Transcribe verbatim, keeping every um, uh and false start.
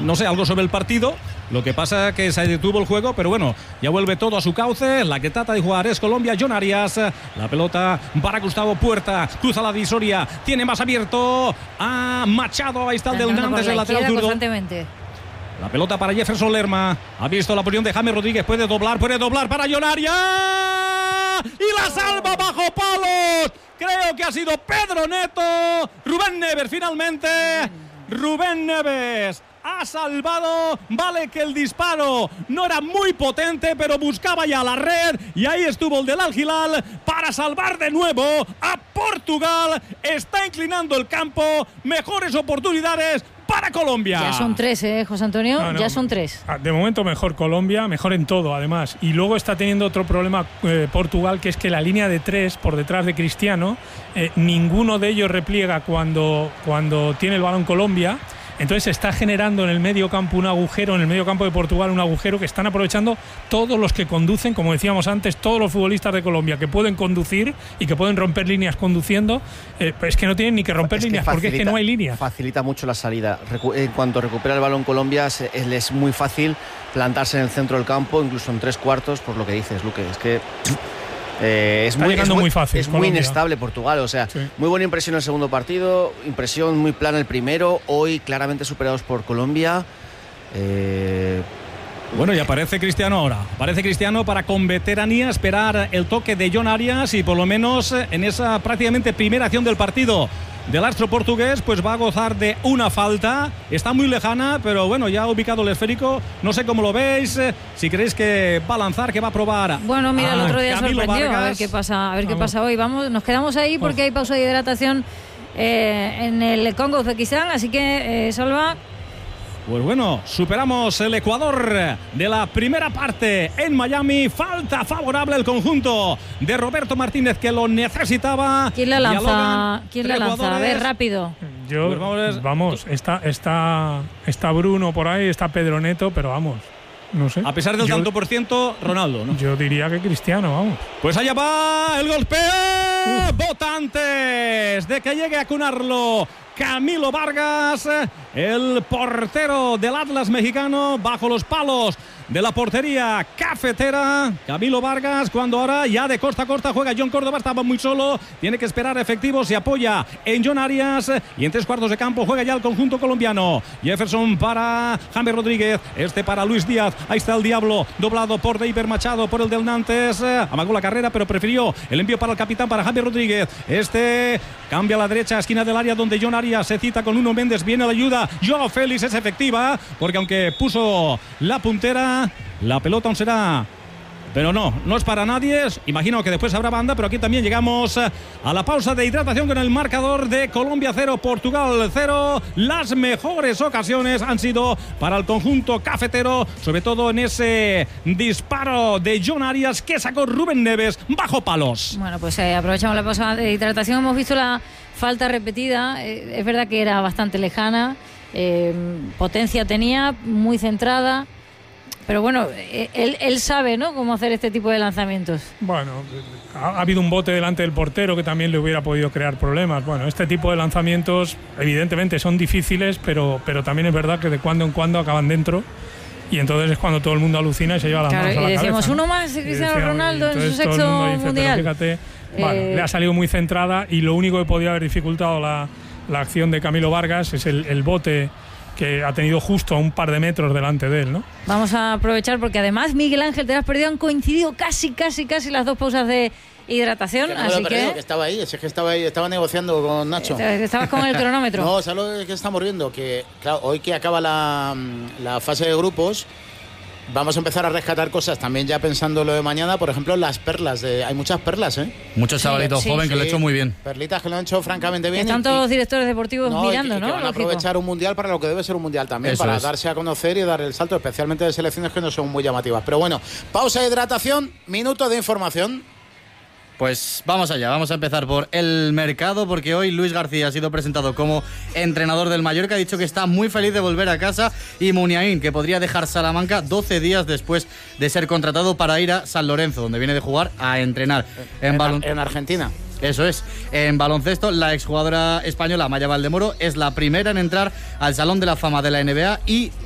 no sé, algo sobre el partido. Lo que pasa es que se detuvo el juego, pero bueno, ya vuelve todo a su cauce. La que trata de jugar es Colombia. John Arias, la pelota para Gustavo Puerta, cruza la divisoria, tiene más abierto a Machado. Ahí está el del Nantes, el lateral zurdo. La pelota para Jefferson Lerma. Ha visto la posición de James Rodríguez. Puede doblar, puede doblar para John Arias. Y la salva bajo palos. Creo que ha sido Pedro Neto. Rubén Neves finalmente. Rubén Neves ha salvado. Vale que el disparo no era muy potente, pero buscaba ya la red. Y ahí estuvo el del Al Hilal para salvar de nuevo a Portugal. Está inclinando el campo. Mejores oportunidades para Colombia. Ya son tres, ¿eh, José Antonio? No, no, ya son tres. De momento mejor Colombia, mejor en todo, además. Y luego está teniendo otro problema eh, Portugal, que es que la línea de tres por detrás de Cristiano, eh, ninguno de ellos repliega cuando, cuando tiene el balón Colombia. Entonces se está generando en el medio campo un agujero, en el medio campo de Portugal un agujero que están aprovechando todos los que conducen, como decíamos antes, todos los futbolistas de Colombia que pueden conducir y que pueden romper líneas conduciendo. Eh, es que no tienen ni que romper es líneas que facilita, porque es que no hay líneas. Facilita mucho la salida. Recu- en cuanto recupera el balón Colombia, es, es muy fácil plantarse en el centro del campo, incluso en tres cuartos, por lo que dices, Luque. Es que... Eh, es, muy, es, muy, muy fácil, es muy inestable Portugal, o sea, sí. Muy buena impresión en el segundo partido, impresión muy plana el primero, hoy claramente superados por Colombia. Eh... Bueno, y aparece Cristiano ahora, aparece Cristiano para con veteranía esperar el toque de John Arias y por lo menos en esa prácticamente primera acción del partido del astro portugués, pues va a gozar de una falta. Está muy lejana, pero bueno, ya ha ubicado el esférico. No sé cómo lo veis, si creéis que va a lanzar, que va a probar. Bueno, mira, el otro día Camilo sorprendió. Vargas. A ver qué pasa, a ver qué pasa hoy. Vamos, nos quedamos ahí porque hay pausa de hidratación eh, en el Congo Uzbekistán, así que eh, Salva. Pues bueno, superamos el Ecuador de la primera parte en Miami. Falta favorable el conjunto de Roberto Martínez, que lo necesitaba. ¿Quién la lanza? ¿Quién la lanza? A ver, rápido. Yo, pues vamos, vamos está, está, está Bruno por ahí, está Pedro Neto, pero vamos, no sé. A pesar del yo, tanto por ciento, Ronaldo, ¿no? Yo diría que Cristiano, vamos. Pues allá va el golpeo. Bota antes de que llegue a cunarlo Camilo Vargas, el portero del Atlas mexicano, bajo los palos de la portería cafetera. Camilo Vargas, cuando ahora ya de costa a costa juega John Córdoba, estaba muy solo, tiene que esperar efectivo, se apoya en John Arias y en tres cuartos de campo juega ya el conjunto colombiano. Jefferson para James Rodríguez, este para Luis Díaz, ahí está el Diablo, doblado por Deiber Machado, por el del Nantes, amagó la carrera pero prefirió el envío para el capitán, para James Rodríguez, este cambia a la derecha, esquina del área donde John Arias se cita con Nuno Méndez, viene la ayuda, Joao Félix es efectiva, porque aunque puso la puntera, la pelota aún será, pero no, no es para nadie. Imagino que después habrá banda, pero aquí también llegamos a la pausa de hidratación con el marcador de Colombia cero, Portugal cero. Las mejores ocasiones han sido para el conjunto cafetero, sobre todo en ese disparo de John Arias que sacó Rubén Neves bajo palos. Bueno, pues eh, aprovechamos la pausa de hidratación, hemos visto la falta repetida, eh, es verdad que era bastante lejana, eh, potencia tenía, muy centrada. Pero bueno, él, él sabe, ¿no?, cómo hacer este tipo de lanzamientos. Bueno, ha, ha habido un bote delante del portero que también le hubiera podido crear problemas. Bueno, este tipo de lanzamientos evidentemente son difíciles, pero, pero también es verdad que de cuando en cuando acaban dentro. Y entonces es cuando todo el mundo alucina y se lleva las claro, manos a la cabeza. Y decimos, uno más, Cristiano decía, Ronaldo en su sexto dice, mundial. Fíjate, eh... bueno, le ha salido muy centrada y lo único que podía haber dificultado la, la acción de Camilo Vargas es el, el bote que ha tenido justo a un par de metros delante de él, ¿no? Vamos a aprovechar porque además Miguel Ángel, te has perdido, han coincidido casi, casi, casi las dos pausas de hidratación, no así que... que... que estaba ahí, es que estaba ahí, estaba negociando con Nacho. Estabas con el cronómetro. No, ¿sabes lo que estamos viendo? Que, claro, hoy que acaba la, la fase de grupos, vamos a empezar a rescatar cosas también ya pensando lo de mañana, por ejemplo, las perlas. De, hay muchas perlas, ¿eh? Muchos chavalitos sí, jóvenes sí. que lo han hecho muy bien. Perlitas que lo han hecho francamente bien. Están y, todos los directores deportivos no, mirando, y, y ¿no? que van a aprovechar un mundial para lo que debe ser un mundial también, Eso para es. darse a conocer y dar el salto, especialmente de selecciones que no son muy llamativas. Pero bueno, pausa de hidratación, minuto de información. Pues vamos allá, vamos a empezar por el mercado, porque hoy Luis García ha sido presentado como entrenador del Mallorca, ha dicho que está muy feliz de volver a casa, y Muniain, que podría dejar Salamanca doce días después de ser contratado para ir a San Lorenzo, donde viene de jugar a entrenar. En, en, balon... en Argentina. Eso es. En baloncesto, la exjugadora española Maya Valdemoro es la primera en entrar al Salón de la Fama de la N B A y